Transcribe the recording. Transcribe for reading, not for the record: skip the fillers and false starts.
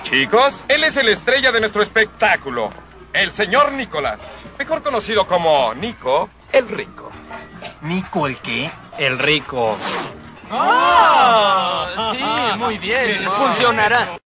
Chicos, él es el estrella de nuestro espectáculo. El señor Nicolás. Mejor conocido como Nico el Rico. ¿Nico el qué? El Rico. ¡Ah! Sí, muy bien. Funcionará.